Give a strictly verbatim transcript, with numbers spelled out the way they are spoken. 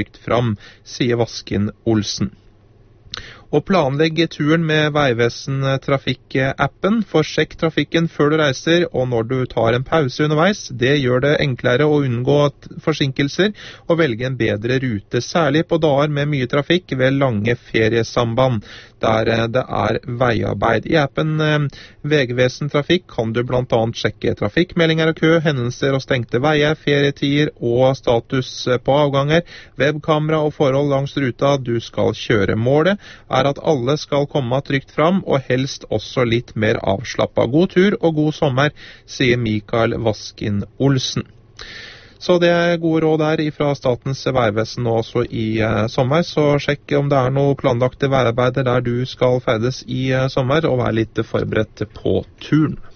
trygt fram, sier Vaskin Olsen. Og planlegg turen med Vegvesen Trafikk-appen, for sjekk trafikken før du reiser, og når du tar en pause underveis. Det gjør det enklere å unngå forsinkelser og velge en bedre rute, særlig på dager med mye trafikk ved lange feriesamband, der det er veiarbeid. I appen Vegvesen Trafikk kan du blant annet sjekke trafikkmeldinger og kø, hendelser og stengte veier, ferietider og status på avganger, webkamera og forhold langs ruta du skal kjøre. Målet er at alle skal komme trygt fram, og helst også litt mer avslappet. God tur og god sommer, sier Mikael Vaskin Olsen. Så det er gode råd der fra Statens Vegvesen også i eh, sommer, så sjekk om det er noe planlagte veiarbeider der du skal ferdes i eh, sommer, og vær litt forberedt på turen.